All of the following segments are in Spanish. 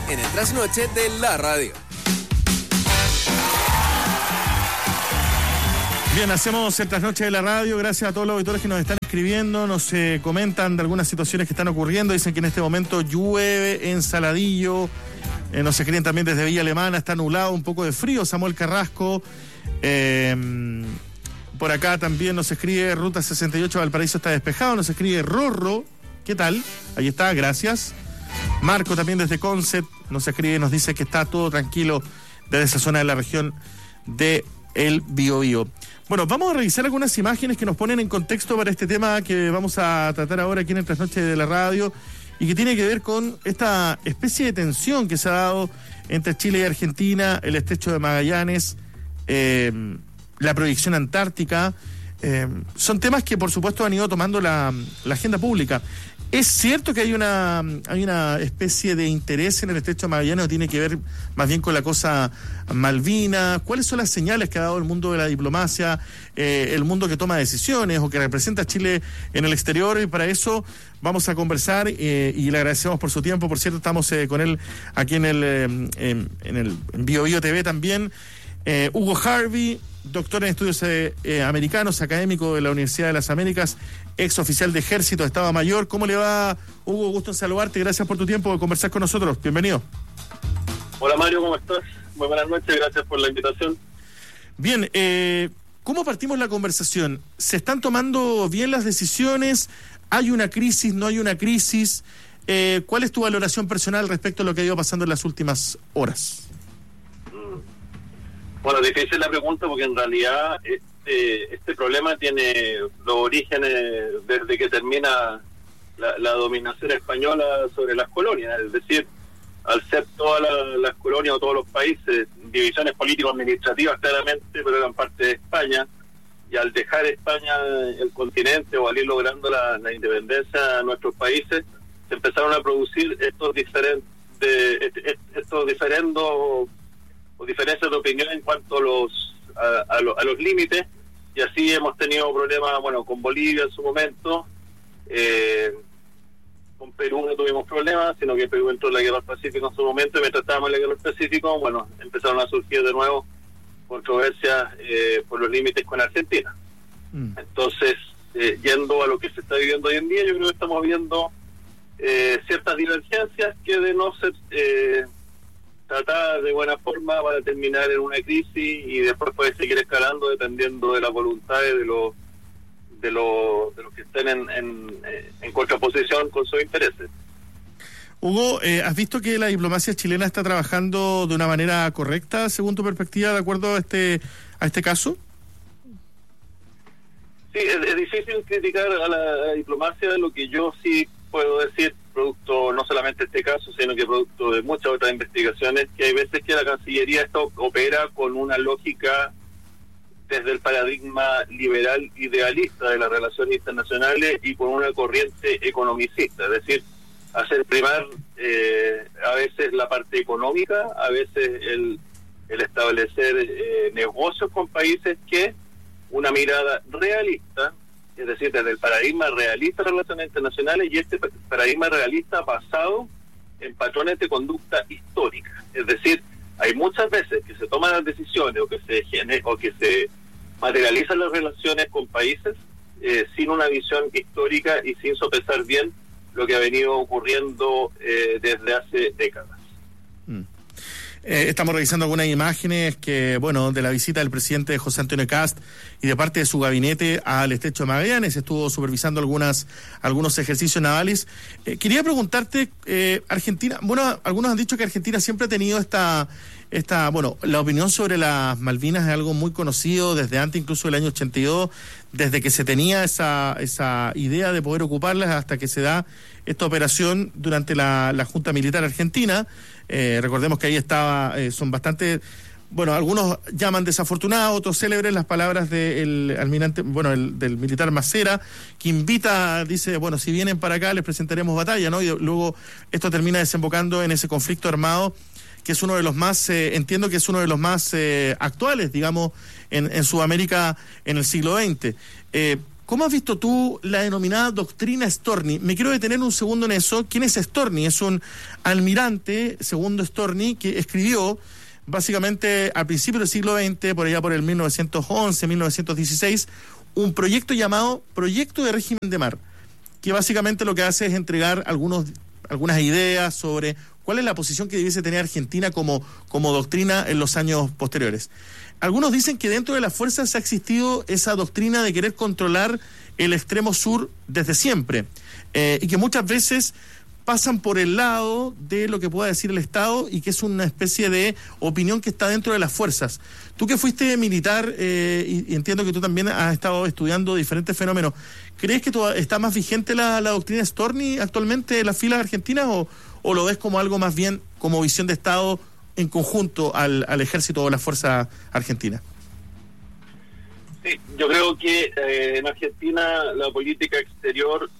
en el trasnoche de la radio. Bien, hacemos el trasnoche de la radio. Gracias a todos los auditores que nos están escribiendo, nos comentan de algunas situaciones que están ocurriendo. Dicen que en este momento llueve en Saladillo. Nos escriben también desde Villa Alemana, está nublado, un poco de frío. Samuel Carrasco. Por acá también nos escribe Ruta 68 Valparaíso está despejado. Nos escribe Rorro. ¿Qué tal? Ahí está, gracias. Marco también desde Concept nos escribe, nos dice que está todo tranquilo desde esa zona de la región de El Biobío. Bueno, vamos a revisar algunas imágenes que nos ponen en contexto para este tema que vamos a tratar ahora aquí en el Trasnoche de la Radio y que tiene que ver con esta especie de tensión que se ha dado entre Chile y Argentina, el estrecho de Magallanes, la proyección antártica. Son temas que por supuesto han ido tomando la agenda pública. ¿Es cierto que hay una especie de interés en el estrecho de Magallanes o tiene que ver más bien con la cosa Malvinas? ¿Cuáles son las señales que ha dado el mundo de la diplomacia, el mundo que toma decisiones o que representa a Chile en el exterior? Y para eso vamos a conversar y le agradecemos por su tiempo. Por cierto, estamos con él aquí en Bio Bio TV también. Hugo Harvey, doctor en estudios americanos, académico de la Universidad de las Américas, ex oficial de Ejército de Estado Mayor. ¿Cómo le va, Hugo? Gusto en saludarte. Gracias por tu tiempo de conversar con nosotros. Bienvenido. Hola Mario, ¿cómo estás? Muy buenas noches, gracias por la invitación. Bien, ¿cómo partimos la conversación? ¿Se están tomando bien las decisiones? ¿Hay una crisis? ¿No hay una crisis? ¿Cuál es tu valoración personal respecto a lo que ha ido pasando en las últimas horas? Bueno, difícil la pregunta porque en realidad este problema tiene los orígenes desde que termina la dominación española sobre las colonias, es decir, al ser todas las colonias o todos los países divisiones político-administrativas claramente, pero eran parte de España, y al dejar España el continente o al ir logrando la independencia de nuestros países, se empezaron a producir estos diferendos o diferencias de opinión en cuanto a los límites, y así hemos tenido problemas, bueno, con Bolivia en su momento, con Perú no tuvimos problemas, sino que Perú entró en la guerra del Pacífico en su momento, y mientras estábamos en la guerra del Pacífico, bueno, empezaron a surgir de nuevo controversias por los límites con Argentina. Entonces, yendo a lo que se está viviendo hoy en día, yo creo que estamos viendo ciertas divergencias que de no ser tratadas de buena forma van a terminar en una crisis y después puede seguir escalando dependiendo de las voluntades de los que estén en contraposición con sus intereses. Hugo, ¿has visto que la diplomacia chilena está trabajando de una manera correcta según tu perspectiva de acuerdo a este caso? Sí, es difícil criticar a la diplomacia. Lo que yo sí puedo decir, producto no solamente de este caso, sino que producto de muchas otras investigaciones, que hay veces que la Cancillería opera con una lógica desde el paradigma liberal idealista de las relaciones internacionales y con una corriente economicista, es decir, hacer primar a veces la parte económica, a veces el establecer negocios con países que una mirada realista, es decir, desde el paradigma realista de relaciones internacionales, y este paradigma realista basado en patrones de conducta histórica. Es decir, hay muchas veces que se toman las decisiones o que se materializan las relaciones con países sin una visión histórica y sin sopesar bien lo que ha venido ocurriendo desde hace décadas. Estamos revisando algunas imágenes de la visita del presidente José Antonio Kast y de parte de su gabinete al estrecho de Magallanes. Estuvo supervisando algunos ejercicios navales. Quería preguntarte, Argentina, algunos han dicho que Argentina siempre ha tenido la opinión sobre las Malvinas es algo muy conocido desde antes, incluso del año 82, desde que se tenía esa idea de poder ocuparlas hasta que se da esta operación durante la Junta Militar Argentina. Recordemos que ahí son bastante, algunos llaman desafortunadas, otros célebres las palabras del almirante, del militar Macera, que dice, si vienen para acá les presentaremos batalla, ¿no? Y luego esto termina desembocando en ese conflicto armado que es uno de los más, entiendo que es uno de los más actuales, digamos, en Sudamérica en el siglo XX. ¿Cómo has visto tú la denominada doctrina Storni? Me quiero detener un segundo en eso. ¿Quién es Storni? Es un almirante, segundo Storni, que escribió básicamente al principio del siglo XX, por allá por el 1911, 1916, un proyecto llamado Proyecto de Régimen de Mar, que básicamente lo que hace es entregar algunas ideas sobre cuál es la posición que debiese tener Argentina como doctrina en los años posteriores. Algunos dicen que dentro de las fuerzas ha existido esa doctrina de querer controlar el extremo sur desde siempre, y que muchas veces pasan por el lado de lo que pueda decir el Estado y que es una especie de opinión que está dentro de las fuerzas. Tú que fuiste militar, y entiendo que tú también has estado estudiando diferentes fenómenos, ¿crees que está más vigente la doctrina Storni actualmente en las filas argentinas o lo ves como algo más bien como visión de Estado en conjunto al ejército o la fuerza argentina? Sí, yo creo que en Argentina la política exterior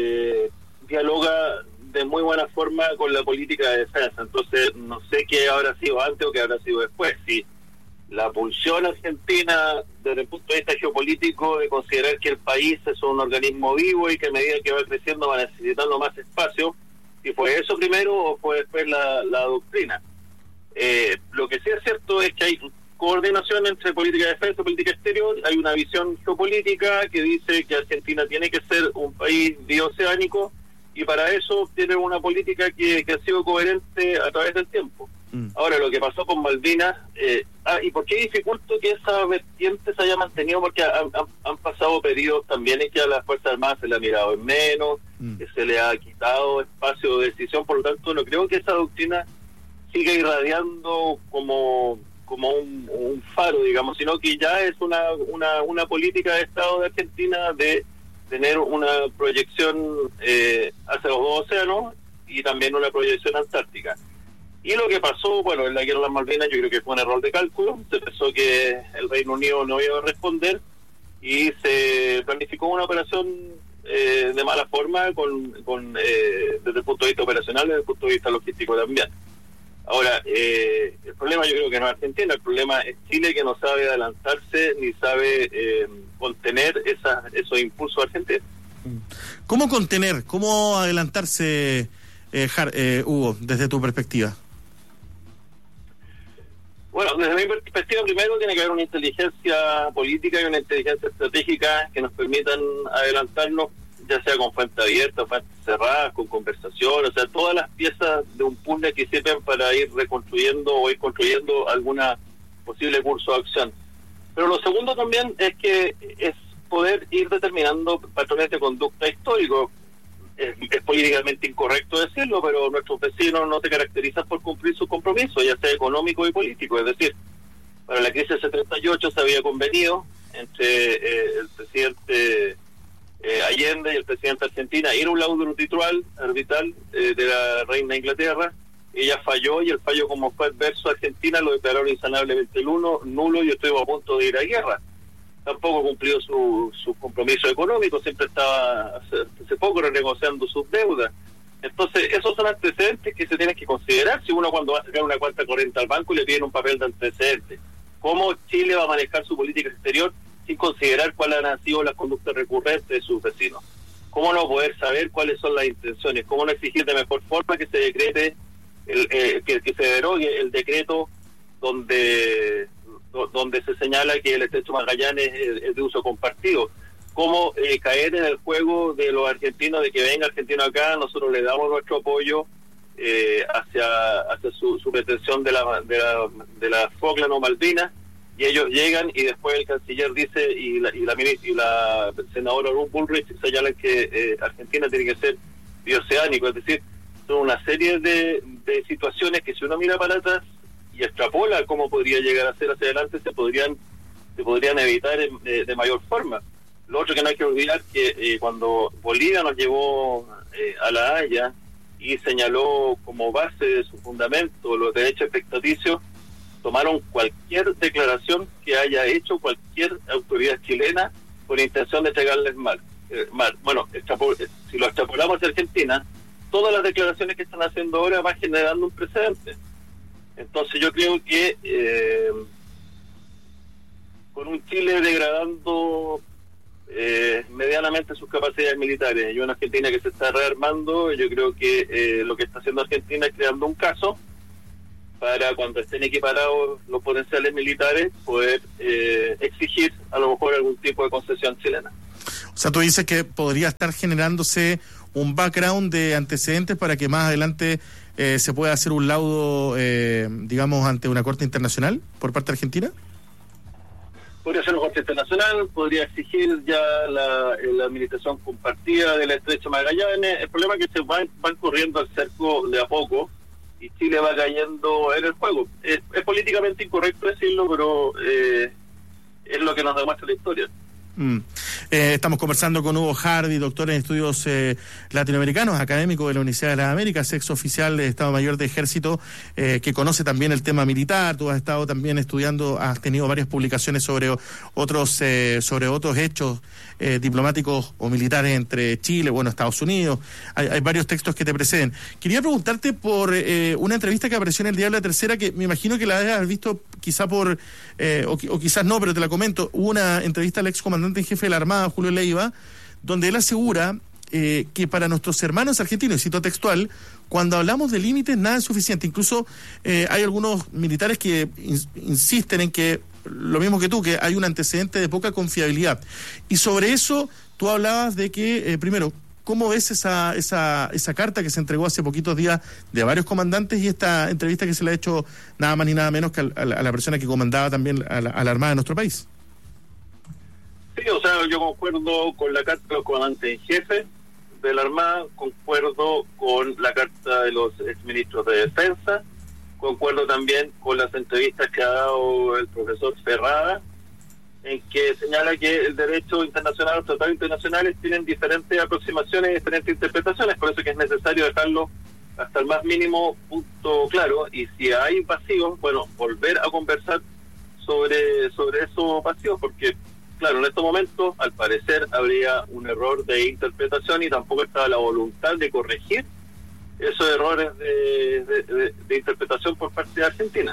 dialoga de muy buena forma con la política de defensa. Entonces no sé qué habrá sido antes o qué habrá sido después. Si la pulsión argentina desde el punto de vista geopolítico de considerar que el país es un organismo vivo y que a medida que va creciendo va necesitando más espacio, si fue eso primero o fue después la doctrina. Lo que sí es cierto es que hay coordinación entre política de defensa y política exterior. Hay una visión geopolítica que dice que Argentina tiene que ser un país bioceánico y para eso tiene una política que ha sido coherente a través del tiempo. Ahora, lo que pasó con Malvinas, ¿y por qué dificulto que esa vertiente se haya mantenido? Porque han pasado periodos también en que a las Fuerzas Armadas se le ha mirado en menos, que se le ha quitado espacio de decisión, por lo tanto no creo que esa doctrina siga irradiando como un faro, digamos, sino que ya es una política de Estado de Argentina de tener una proyección hacia los dos océanos y también una proyección antártica. Y lo que pasó, bueno, en la guerra de las Malvinas yo creo que fue un error de cálculo. Se pensó que el Reino Unido no iba a responder y se planificó una operación de mala forma desde el punto de vista operacional y desde el punto de vista logístico también. Ahora, el problema yo creo que no es Argentina, el problema es Chile, que no sabe adelantarse ni sabe contener esos impulsos argentinos. ¿Cómo contener, cómo adelantarse, Hugo, desde tu perspectiva? Bueno, desde mi perspectiva, primero tiene que haber una inteligencia política y una inteligencia estratégica que nos permitan adelantarnos, ya sea con fuentes abiertas, fuentes cerradas, con conversaciones, o sea, todas las piezas de un puzzle que sirven para ir reconstruyendo o ir construyendo alguna posible curso de acción. Pero lo segundo también es poder ir determinando patrones de conducta históricos. Es políticamente incorrecto decirlo, pero nuestros vecinos no se caracterizan por cumplir sus compromisos, ya sea económico y político. Es decir, para la crisis del 78 se había convenido entre el presidente Allende y el presidente de Argentina ir a un laudo arbitral de la reina de Inglaterra. Ella falló y el fallo, como fue adverso a Argentina, lo declararon insanablemente nulo y estuvo a punto de ir a guerra. Tampoco cumplió su compromiso económico, siempre estaba hace poco renegociando sus deudas. Entonces, esos son antecedentes que se tienen que considerar si uno cuando va a sacar una cuenta corriente al banco le piden un papel de antecedentes. ¿Cómo Chile va a manejar su política exterior sin considerar cuáles han sido las conductas recurrentes de sus vecinos? ¿Cómo no poder saber cuáles son las intenciones? ¿Cómo no exigir de mejor forma que se decrete, que se derogue el decreto donde se señala que el Estrecho Magallanes es de uso compartido? ¿Cómo caer en el juego de los argentinos, de que venga argentino acá, nosotros le damos nuestro apoyo hacia su pretensión de la Falkland o Malvinas, y ellos llegan y después el canciller dice y la senadora Ruth Bullrich señalan que Argentina tiene que ser bioceánico? Es decir, son una serie de situaciones que si uno mira para atrás y extrapola cómo podría llegar a ser hacia adelante, se podrían evitar de mayor forma. Lo otro que no hay que olvidar que cuando Bolivia nos llevó a La Haya y señaló como base de su fundamento los derechos expectaticios, tomaron cualquier declaración que haya hecho cualquier autoridad chilena con intención de entregarles mal. Bueno, si lo extrapolamos hacia Argentina, todas las declaraciones que están haciendo ahora van generando un precedente. Entonces yo creo que con un Chile degradando medianamente sus capacidades militares. Y una Argentina que se está rearmando, yo creo que lo que está haciendo Argentina es creando un caso para cuando estén equiparados los potenciales militares poder exigir a lo mejor algún tipo de concesión chilena. O sea, tú dices que podría estar generándose un background de antecedentes para que más adelante se pueda hacer un laudo, digamos, ante una corte internacional por parte de Argentina. Podría ser una corte internacional, podría exigir ya la administración compartida del Estrecho Magallanes. El problema es que se van corriendo al cerco de a poco y Chile va cayendo en el juego. Es políticamente incorrecto decirlo, pero es lo que nos demuestra la historia. Estamos conversando con Hugo Hardy, doctor en estudios latinoamericanos, académico de la Universidad de las Américas, ex oficial de Estado Mayor de Ejército, que conoce también el tema militar. Tú has estado también estudiando, has tenido varias publicaciones sobre otros hechos diplomáticos o militares entre Chile, Estados Unidos. Hay varios textos que te preceden. Quería preguntarte por una entrevista que apareció en el Diario La Tercera, que me imagino que la has visto quizá o quizás no, pero te la comento. Hubo una entrevista al ex comandante en jefe de la Armada, Julio Leiva, donde él asegura que para nuestros hermanos argentinos, cito textual, cuando hablamos de límites nada es suficiente. Incluso hay algunos militares que insisten en que, lo mismo que tú, que hay un antecedente de poca confiabilidad. Y sobre eso tú hablabas de que, primero, ¿cómo ves esa carta que se entregó hace poquitos días de varios comandantes y esta entrevista que se le ha hecho nada más ni nada menos que a la persona que comandaba también a la Armada de nuestro país? Sí, o sea, yo concuerdo con la carta de los comandantes en jefe de la Armada, concuerdo con la carta de los exministros de Defensa, concuerdo también con las entrevistas que ha dado el profesor Ferrada, en que señala que el derecho internacional, los tratados internacionales tienen diferentes aproximaciones y diferentes interpretaciones, por eso que es necesario dejarlo hasta el más mínimo punto claro, y si hay vacíos, volver a conversar sobre esos vacíos, porque claro, en estos momentos, al parecer, habría un error de interpretación y tampoco estaba la voluntad de corregir esos errores de interpretación por parte de Argentina.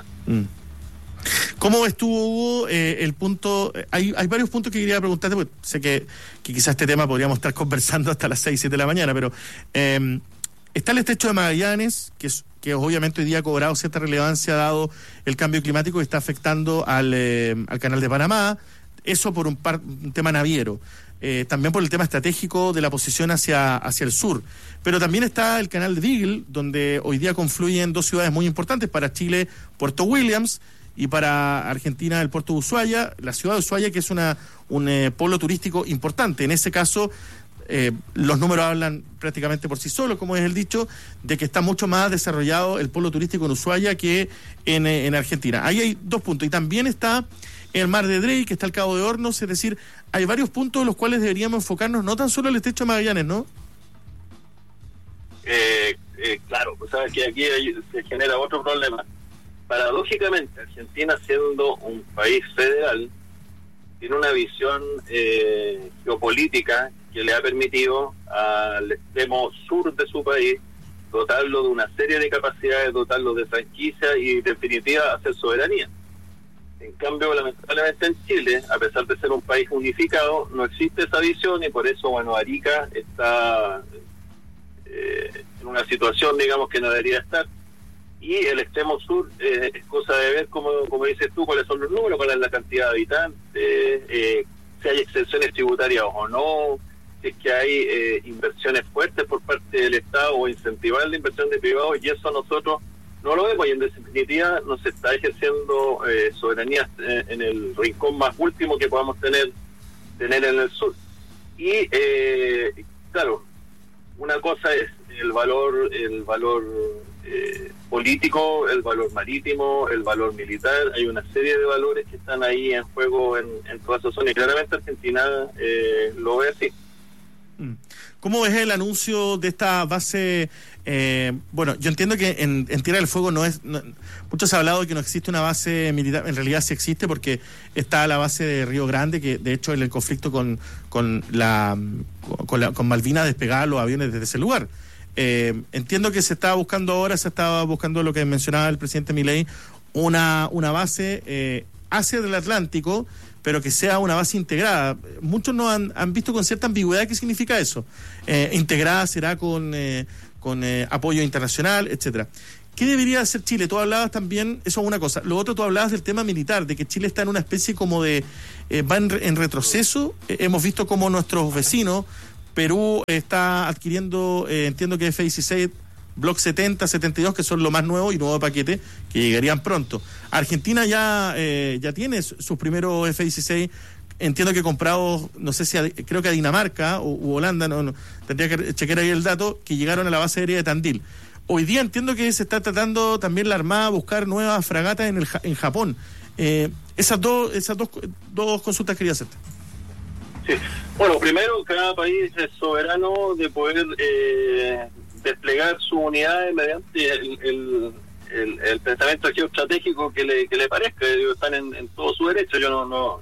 ¿Cómo ves tú, Hugo, el punto? Hay varios puntos que quería preguntarte, porque sé que quizás este tema podríamos estar conversando hasta las 6, 7 de la mañana, pero está el Estrecho de Magallanes, que obviamente hoy día ha cobrado cierta relevancia dado el cambio climático que está afectando al Canal de Panamá. Eso por un tema naviero, también por el tema estratégico de la posición hacia el sur. Pero también está el canal de Beagle, donde hoy día confluyen dos ciudades muy importantes para Chile, Puerto Williams, y para Argentina el puerto de Ushuaia, la ciudad de Ushuaia, que es un polo turístico importante. En ese caso, los números hablan prácticamente por sí solos, como es el dicho, de que está mucho más desarrollado el polo turístico en Ushuaia que en Argentina. Ahí hay dos puntos. Y también está el mar de Drake, está el Cabo de Hornos, es decir, hay varios puntos en los cuales deberíamos enfocarnos, no tan solo el Estrecho de Magallanes, ¿no? Claro, pues sabes que aquí se genera otro problema. Paradójicamente, Argentina, siendo un país federal, tiene una visión geopolítica que le ha permitido al extremo sur de su país dotarlo de una serie de capacidades, dotarlo de franquicia y, en definitiva, hacer soberanía. En cambio, lamentablemente en Chile, a pesar de ser un país unificado, no existe esa visión y por eso, Arica está en una situación, digamos, que no debería estar. Y el extremo sur es cosa de ver, como dices tú, cuáles son los números, cuál es la cantidad de habitantes, si hay exenciones tributarias o no, si es que hay inversiones fuertes por parte del Estado o incentivar la inversión de privados, y eso nosotros no lo vemos, y en definitiva nos está ejerciendo soberanía en el rincón más último que podamos tener en el sur. Y claro, una cosa es el valor político, el valor marítimo, el valor militar. Hay una serie de valores que están ahí en juego en toda esa zona, y claramente Argentina lo ve así. ¿Cómo ves el anuncio de esta base? Yo entiendo que en Tierra del Fuego mucho se ha hablado de que no existe una base militar. En realidad sí existe, porque está la base de Río Grande, que de hecho en el conflicto con Malvinas despegaban los aviones desde ese lugar. Entiendo que se estaba buscando lo que mencionaba el presidente Milei, una base hacia el Atlántico, pero que sea una base integrada. Muchos no han visto con cierta ambigüedad qué significa eso. Integrada será con apoyo internacional, etcétera. ¿Qué debería hacer Chile? Tú hablabas también, eso es una cosa. Lo otro, tú hablabas del tema militar, de que Chile está en una especie como de... va en retroceso. Hemos visto como nuestros vecinos, Perú está adquiriendo, entiendo que F-16, Block 70, 72, que son lo más nuevo y nuevo paquete, que llegarían pronto. Argentina ya tiene sus primeros F-16, entiendo que comprados, no sé si creo que a Dinamarca u Holanda, no, tendría que chequear ahí el dato, que llegaron a la base aérea de Tandil. Hoy día entiendo que se está tratando también la Armada buscar nuevas fragatas en Japón. Esas dos consultas quería hacerte. Sí. Bueno, primero, cada país es soberano de poder desplegar sus unidades mediante el pensamiento geoestratégico que le parezca. Ellos están en todo su derecho. Yo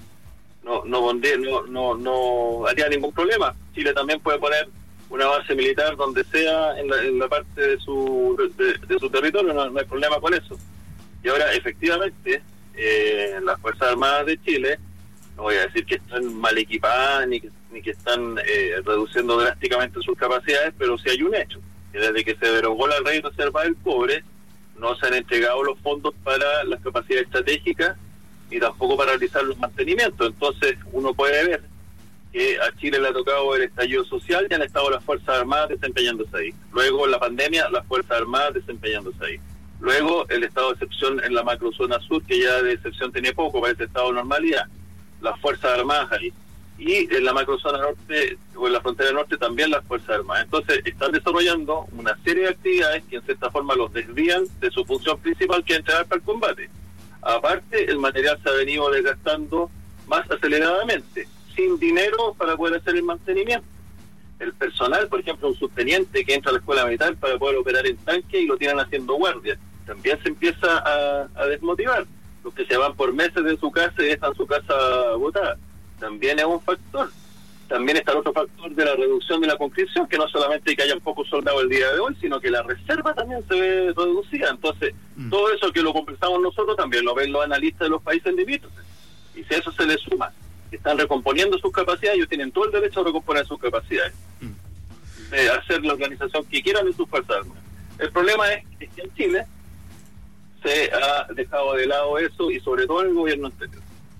no haría ningún problema. Chile también puede poner una base militar donde sea en la parte de su territorio, no hay problema con eso. Y ahora, efectivamente, las Fuerzas Armadas de Chile, no voy a decir que están mal equipadas ni que están reduciendo drásticamente sus capacidades, pero sí hay un hecho, que desde que se derogó la Ley de Reserva del Cobre, no se han entregado los fondos para las capacidades estratégicas ni tampoco para realizar los mantenimientos. Entonces, uno puede ver que a Chile le ha tocado el estallido social y han estado las Fuerzas Armadas desempeñándose ahí. Luego la pandemia, las Fuerzas Armadas desempeñándose ahí. Luego el estado de excepción en la macrozona sur, que ya de excepción tenía poco para ese estado de normalidad. Las Fuerzas Armadas ahí. Y en la macrozona norte, o en la frontera norte, también las Fuerzas Armadas. Entonces están desarrollando una serie de actividades que en cierta forma los desvían de su función principal, que es entrenar para el combate. Aparte, el material se ha venido desgastando más aceleradamente, sin dinero para poder hacer el mantenimiento. El personal, por ejemplo, un subteniente que entra a la escuela militar para poder operar en tanque y lo tiran haciendo guardia, también se empieza a desmotivar. Los que se van por meses de su casa y dejan su casa botada, también es un factor. También está el otro factor de la reducción de la conscripción, que no solamente que haya pocos soldados el día de hoy, sino que la reserva también se ve reducida. Entonces, todo eso que lo conversamos nosotros también lo ven los analistas de los países limítrofes. Y si eso se le suma, que están recomponiendo sus capacidades, ellos tienen todo el derecho a recomponer sus capacidades, de hacer la organización que quieran en sus fuerzas armadas. El problema es que en Chile se ha dejado de lado eso, y sobre todo en el gobierno anterior.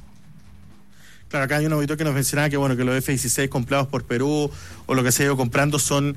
Claro, acá hay un auditor que nos mencionaba que que los F-16 comprados por Perú o lo que se ha ido comprando son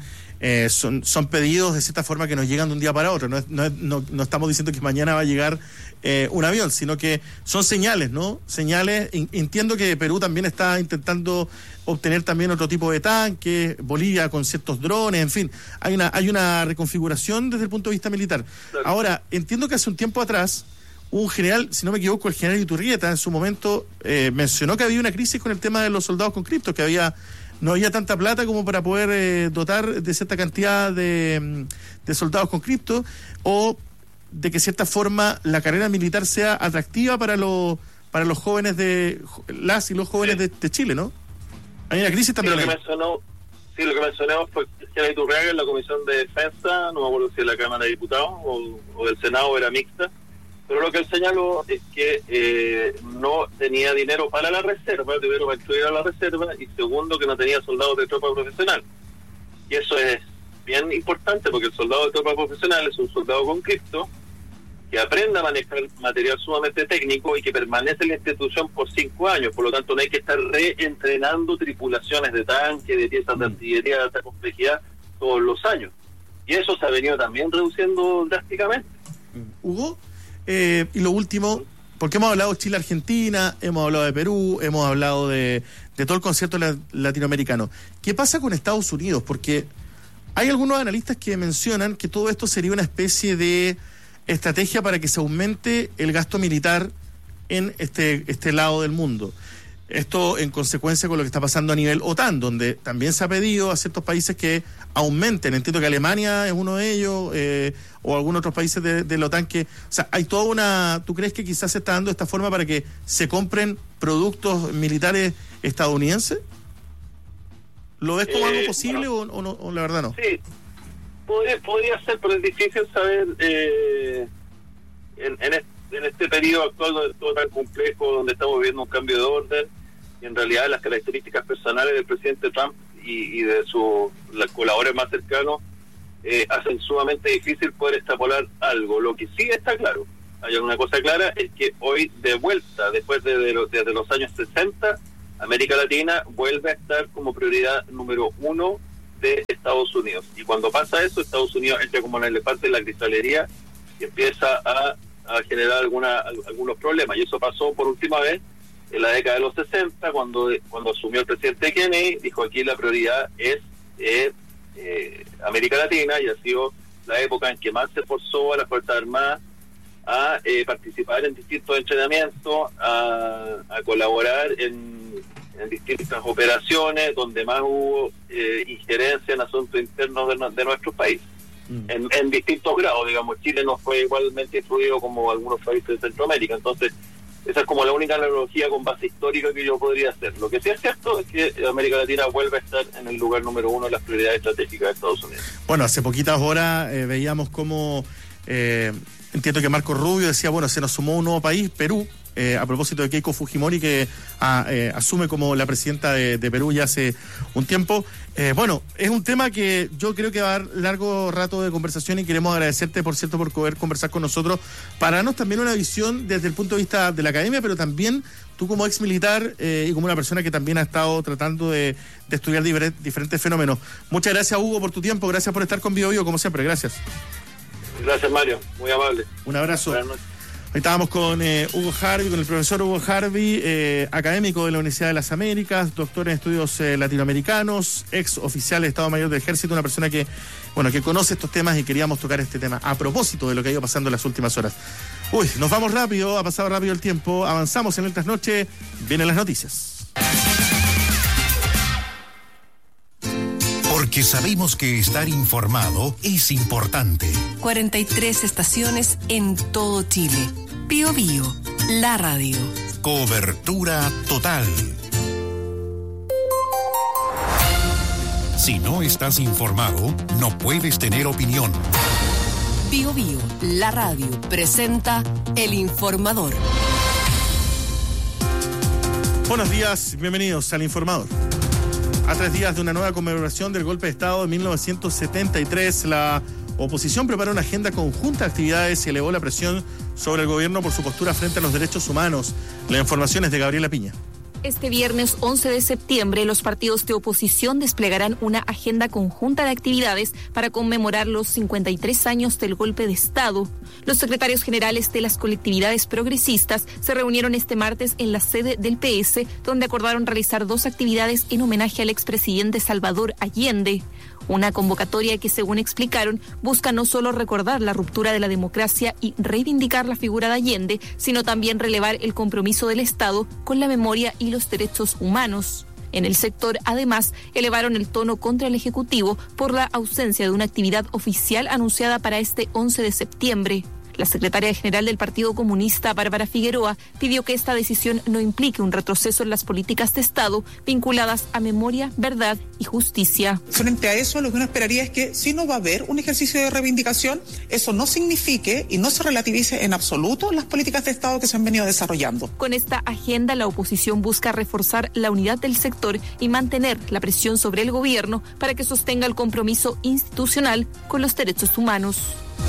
pedidos de cierta forma que nos llegan de un día para otro. No estamos diciendo que mañana va a llegar un avión, sino que son señales, ¿no? Señales. Entiendo que Perú también está intentando obtener también otro tipo de tanques, Bolivia con ciertos drones, en fin. Hay una reconfiguración desde el punto de vista militar. Claro. Ahora, entiendo que hace un tiempo atrás un general, si no me equivoco, el general Iturrieta en su momento mencionó que había una crisis con el tema de los soldados conscriptos, que no había tanta plata como para poder dotar de cierta cantidad de soldados conscriptos, o de que cierta forma la carrera militar sea atractiva para los jóvenes las y los jóvenes de Chile, ¿no? Hay una crisis también. Sí, lo que mencionamos fue que el general Iturriaga en la Comisión de Defensa, no me acuerdo si de la Cámara de Diputados o del Senado, era mixta. Pero lo que él señaló es que no tenía dinero para la reserva, primero para incluir a la reserva, y segundo, que no tenía soldados de tropa profesional. Y eso es bien importante, porque el soldado de tropa profesional es un soldado conscripto que aprende a manejar material sumamente técnico y que permanece en la institución por 5 años. Por lo tanto, no hay que estar reentrenando tripulaciones de tanque, de piezas de artillería de alta complejidad todos los años. Y eso se ha venido también reduciendo drásticamente. Hugo, y lo último, porque hemos hablado de Chile-Argentina, hemos hablado de Perú, hemos hablado de todo el concierto latinoamericano. ¿Qué pasa con Estados Unidos? Porque hay algunos analistas que mencionan que todo esto sería una especie de estrategia para que se aumente el gasto militar en este lado del mundo. Esto en consecuencia con lo que está pasando a nivel OTAN, donde también se ha pedido a ciertos países que aumenten. Entiendo que Alemania es uno de ellos, o algunos otros países de la OTAN que... O sea, hay toda una... ¿Tú crees que quizás se está dando esta forma para que se compren productos militares estadounidenses? ¿Lo ves como algo posible o la verdad no? Sí, podría ser, pero es difícil saber en este periodo actual donde es todo tan complejo, donde estamos viviendo un cambio de orden, y en realidad las características personales del presidente Trump y de sus colaboradores más cercanos hacen sumamente difícil poder extrapolar algo. Lo que sí está claro, hay una cosa clara, es que hoy de vuelta, después desde los años 60, América Latina vuelve a estar como prioridad número 1 de Estados Unidos. Y cuando pasa eso, Estados Unidos entra como un elefante en la cristalería y empieza a generar algunos problemas. Y eso pasó por última vez en la década de los 60, cuando asumió el presidente Kennedy, dijo aquí la prioridad es América Latina, y ha sido la época en que más se forzó a las Fuerzas Armadas a participar en distintos entrenamientos, a colaborar en distintas operaciones donde más hubo injerencia en asuntos internos de nuestro país, en distintos grados. Digamos, Chile no fue igualmente influido como algunos países de Centroamérica. Entonces esa es como la única analogía con base histórica que yo podría hacer. Lo que sí es cierto es que América Latina vuelve a estar en el lugar número 1 de las prioridades estratégicas de Estados Unidos. Bueno, hace poquitas horas veíamos cómo entiendo que Marco Rubio decía, bueno, se nos sumó un nuevo país, Perú, a propósito de Keiko Fujimori, que asume como la presidenta de Perú ya hace un tiempo. Bueno, es un tema que yo creo que va a dar largo rato de conversación, y queremos agradecerte, por cierto, por poder conversar con nosotros, para darnos también una visión desde el punto de vista de la academia, pero también tú como ex militar y como una persona que también ha estado tratando de estudiar diferentes fenómenos. Muchas gracias, Hugo, por tu tiempo, gracias por estar con BioBio, como siempre, gracias. Gracias, Mario, muy amable. Un abrazo. Buenas noches. Hoy estábamos con Hugo Harvey, con el profesor Hugo Harvey, académico de la Universidad de las Américas, doctor en estudios latinoamericanos, ex oficial de Estado Mayor del Ejército, una persona que conoce estos temas, y queríamos tocar este tema a propósito de lo que ha ido pasando en las últimas horas. Uy, nos vamos rápido, ha pasado rápido el tiempo, avanzamos en el trasnoche, vienen las noticias. Porque sabemos que estar informado es importante. 43 estaciones en todo Chile. BioBio, la radio. Cobertura total. Si no estás informado, no puedes tener opinión. BioBio, la radio, presenta El Informador. Buenos días, bienvenidos al Informador. A 3 días de una nueva conmemoración del golpe de Estado de 1973, la oposición preparó una agenda conjunta de actividades y elevó la presión sobre el gobierno por su postura frente a los derechos humanos. La información es de Gabriela Piña. Este viernes 11 de septiembre, los partidos de oposición desplegarán una agenda conjunta de actividades para conmemorar los 53 años del golpe de Estado. Los secretarios generales de las colectividades progresistas se reunieron este martes en la sede del PS, donde acordaron realizar 2 actividades en homenaje al expresidente Salvador Allende. Una convocatoria que, según explicaron, busca no solo recordar la ruptura de la democracia y reivindicar la figura de Allende, sino también relevar el compromiso del Estado con la memoria y los derechos humanos. En el sector, además, elevaron el tono contra el Ejecutivo por la ausencia de una actividad oficial anunciada para este 11 de septiembre. La secretaria general del Partido Comunista, Bárbara Figueroa, pidió que esta decisión no implique un retroceso en las políticas de Estado vinculadas a memoria, verdad y justicia. Frente a eso, lo que uno esperaría es que si no va a haber un ejercicio de reivindicación, eso no signifique y no se relativice en absoluto las políticas de Estado que se han venido desarrollando. Con esta agenda, la oposición busca reforzar la unidad del sector y mantener la presión sobre el gobierno para que sostenga el compromiso institucional con los derechos humanos.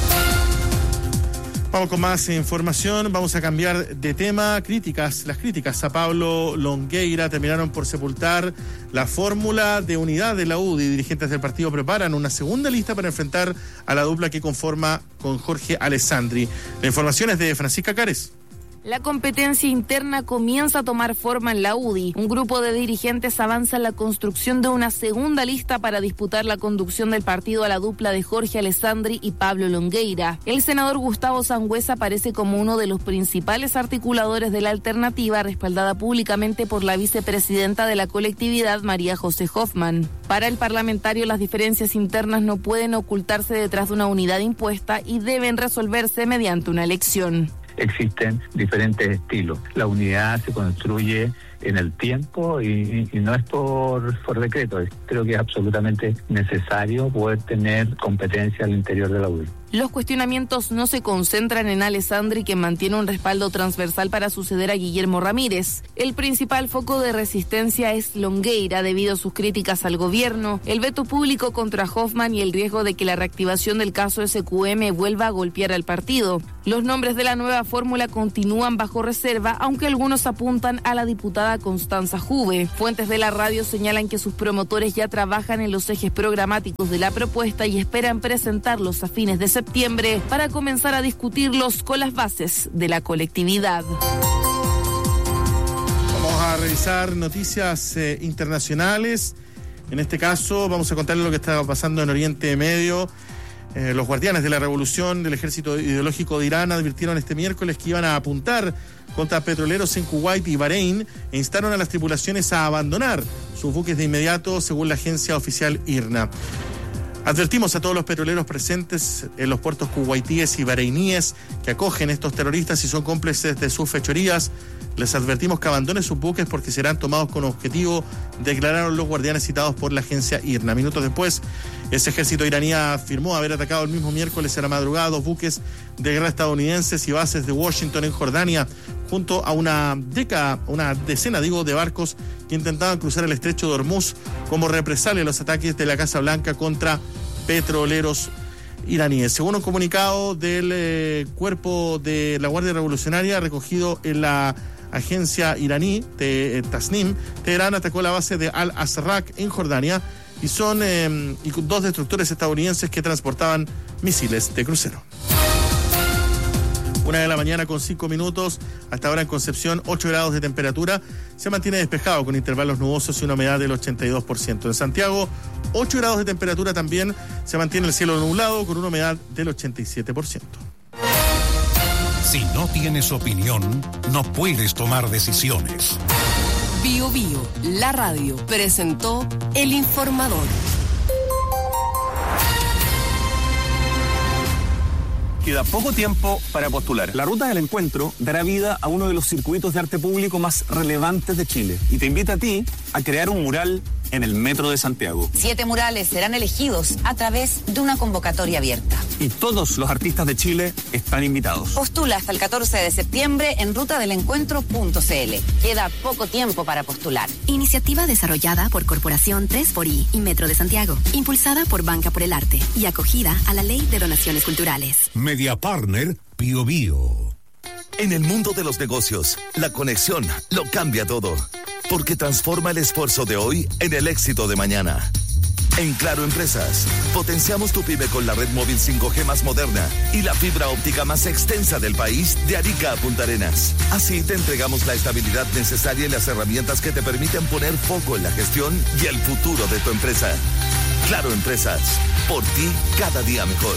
Vamos con más información, vamos a cambiar de tema. Las críticas a Pablo Longueira terminaron por sepultar la fórmula de unidad de la UDI. Dirigentes del partido preparan una segunda lista para enfrentar a la dupla que conforma con Jorge Alessandri. La información es de Francisca Cares. La competencia interna comienza a tomar forma en la UDI. Un grupo de dirigentes avanza en la construcción de una segunda lista para disputar la conducción del partido a la dupla de Jorge Alessandri y Pablo Longueira. El senador Gustavo Sangüesa aparece como uno de los principales articuladores de la alternativa, respaldada públicamente por la vicepresidenta de la colectividad, María José Hoffman. Para el parlamentario, las diferencias internas no pueden ocultarse detrás de una unidad impuesta y deben resolverse mediante una elección. Existen diferentes estilos. La unidad se construye en el tiempo y no es por decreto. Creo que es absolutamente necesario poder tener competencia al interior de la UDI. Los cuestionamientos no se concentran en Alessandri, que mantiene un respaldo transversal para suceder a Guillermo Ramírez. El principal foco de resistencia es Longueira, debido a sus críticas al gobierno, el veto público contra Hoffman y el riesgo de que la reactivación del caso SQM vuelva a golpear al partido. Los nombres de la nueva fórmula continúan bajo reserva, aunque algunos apuntan a la diputada Constanza Juve. Fuentes de la radio señalan que sus promotores ya trabajan en los ejes programáticos de la propuesta y esperan presentarlos a fines de septiembre para comenzar a discutirlos con las bases de la colectividad. Vamos a revisar noticias internacionales. En este caso vamos a contarles lo que está pasando en Oriente Medio. Los guardianes de la revolución del ejército ideológico de Irán advirtieron este miércoles que iban a apuntar contra petroleros en Kuwait y Bahrein e instaron a las tripulaciones a abandonar sus buques de inmediato, según la agencia oficial IRNA. Advertimos a todos los petroleros presentes en los puertos kuwaitíes y bahreiníes que acogen estos terroristas y son cómplices de sus fechorías. Les advertimos que abandonen sus buques porque serán tomados con objetivo, declararon los guardianes citados por la agencia IRNA. Minutos después, ese ejército iraní afirmó haber atacado el mismo miércoles a la madrugada 2 buques de guerra estadounidenses y bases de Washington en Jordania, junto a una decena de barcos que intentaban cruzar el estrecho de Hormuz como represalia a los ataques de la Casa Blanca contra petroleros iraníes. Según un comunicado del cuerpo de la Guardia Revolucionaria recogido en la agencia iraní de Tasnim, Teherán atacó la base de Al-Azraq en Jordania y son 2 destructores estadounidenses que transportaban misiles de crucero. 1:00 a.m. con 5 minutos. Hasta ahora en Concepción, 8 grados de temperatura. Se mantiene despejado con intervalos nubosos y una humedad del 82%. En Santiago, 8 grados de temperatura también. Se mantiene el cielo nublado con una humedad del 87%. Si no tienes opinión, no puedes tomar decisiones. Bio Bio, la radio, presentó El Informador. Queda poco tiempo para postular. La Ruta del Encuentro dará vida a uno de los circuitos de arte público más relevantes de Chile y te invita a ti a crear un mural en el Metro de Santiago. 7 murales serán elegidos a través de una convocatoria abierta. Y todos los artistas de Chile están invitados. Postula hasta el 14 de septiembre en rutadelencuentro.cl. Queda poco tiempo para postular. Iniciativa desarrollada por Corporación 3xI y Metro de Santiago. Impulsada por Banca por el Arte y acogida a la Ley de Donaciones Culturales. Media Partner Bio Bio. En el mundo de los negocios, la conexión lo cambia todo. Porque transforma el esfuerzo de hoy en el éxito de mañana. En Claro Empresas, potenciamos tu pyme con la red móvil 5G más moderna y la fibra óptica más extensa del país, de Arica a Punta Arenas. Así te entregamos la estabilidad necesaria y las herramientas que te permiten poner foco en la gestión y el futuro de tu empresa. Claro Empresas, por ti cada día mejor.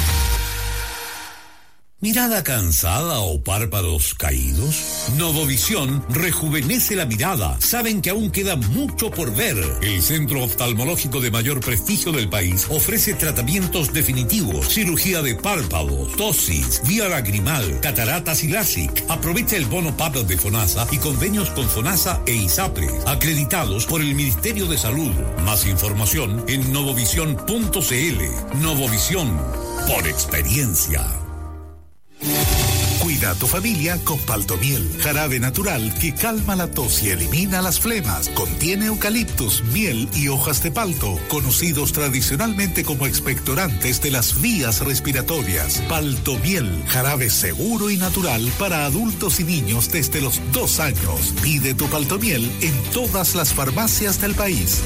¿Mirada cansada o párpados caídos? Novovisión rejuvenece la mirada. Saben que aún queda mucho por ver. El centro oftalmológico de mayor prestigio del país ofrece tratamientos definitivos, cirugía de párpados, tosis, vía lagrimal, cataratas y LASIK. Aprovecha el bono PAP de FONASA y convenios con FONASA e ISAPRE, acreditados por el Ministerio de Salud. Más información en novovisión.cl. Novovisión, por experiencia. Cuida a tu familia con Paltomiel, jarabe natural que calma la tos y elimina las flemas. Contiene eucaliptus, miel y hojas de palto, conocidos tradicionalmente como expectorantes de las vías respiratorias. Paltomiel, jarabe seguro y natural para adultos y niños desde los 2 años. Pide tu Paltomiel en todas las farmacias del país.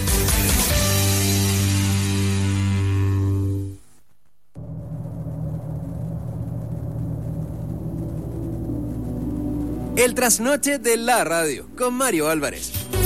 El trasnoche de la radio, con Mario Álvarez.